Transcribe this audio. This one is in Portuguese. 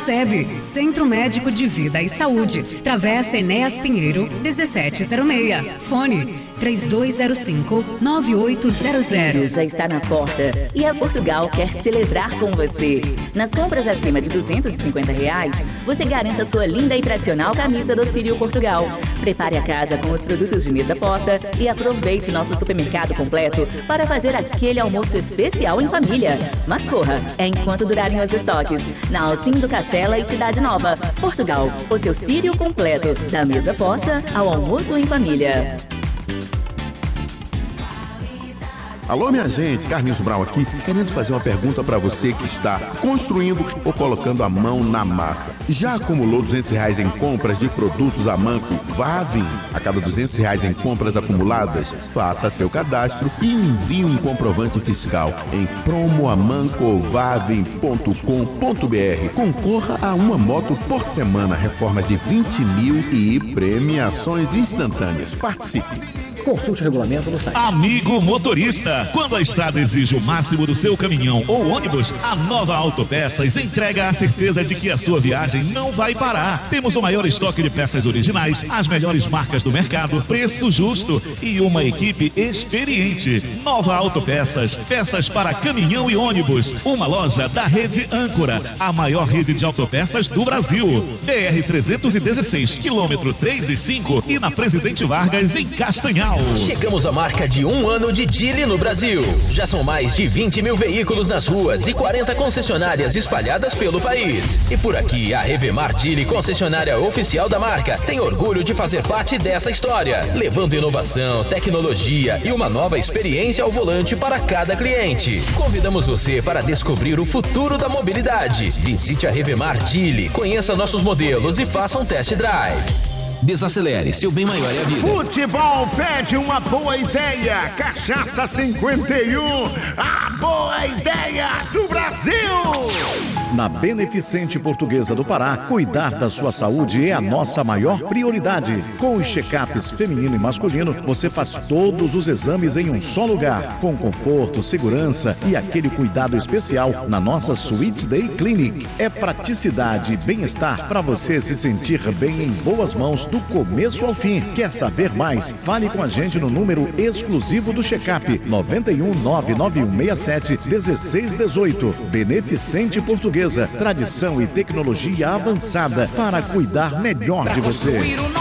SEB, Centro Médico de Vida e Saúde, Travessa Enéas Pinheiro, 1706. Fone 3205-9800. Já está na porta e a Portugal quer celebrar com você. Nas compras acima de R$250, você garante a sua linda e tradicional camisa do Círio Portugal. Prepare a casa com os produtos de mesa posta e aproveite nosso supermercado completo para fazer aquele almoço especial em família. Mas corra, é enquanto durarem os estoques. Na Alcindo Castela e Cidade Nova, Portugal, o seu Círio completo, da mesa posta ao almoço em família. Alô, minha gente, Carlinhos Brau aqui, querendo fazer uma pergunta para você que está construindo ou colocando a mão na massa. Já acumulou R$200 em compras de produtos Amanco Vavin? A cada R$200 em compras acumuladas, faça seu cadastro e envie um comprovante fiscal em promoamancovavin.com.br. Concorra a uma moto por semana, reformas de 20 mil e premiações instantâneas. Participe! Consulte o regulamento no site. Amigo motorista, quando a estrada exige o máximo do seu caminhão ou ônibus, a Nova Autopeças entrega a certeza de que a sua viagem não vai parar. Temos o maior estoque de peças originais, as melhores marcas do mercado, preço justo e uma equipe experiente. Nova Autopeças, peças para caminhão e ônibus. Uma loja da rede Âncora, a maior rede de autopeças do Brasil. BR-316, quilômetro 3 e 5 e na Presidente Vargas, em Castanhal. Chegamos à marca de 1 ano de Geely no Brasil. Já são mais de 20 mil veículos nas ruas e 40 concessionárias espalhadas pelo país. E por aqui, a Revemar Geely, concessionária oficial da marca, tem orgulho de fazer parte dessa história, levando inovação, tecnologia e uma nova experiência ao volante para cada cliente. Convidamos você para descobrir o futuro da mobilidade. Visite a Revemar Geely, conheça nossos modelos e faça um test drive. Desacelere, seu bem maior é a vida. Futebol pede uma boa ideia. Cachaça 51, a boa ideia do Brasil. Na Beneficente Portuguesa do Pará, cuidar da sua saúde é a nossa maior prioridade. Com os check-ups feminino e masculino, você faz todos os exames em um só lugar, com conforto, segurança e aquele cuidado especial na nossa Sweet Day Clinic. É praticidade e bem-estar para você se sentir bem em boas mãos do começo ao fim. Quer saber mais? Fale com a gente no número exclusivo do check-up 91 99167 1618. Beneficente Portuguesa, tradição e tecnologia avançada para cuidar melhor de você.